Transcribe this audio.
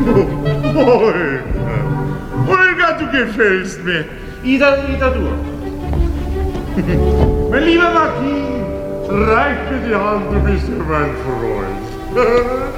Olga, du gefällst mir. Ida, du. Mein lieber Marquis, reich mir die Hand, du bist ja mein Freund.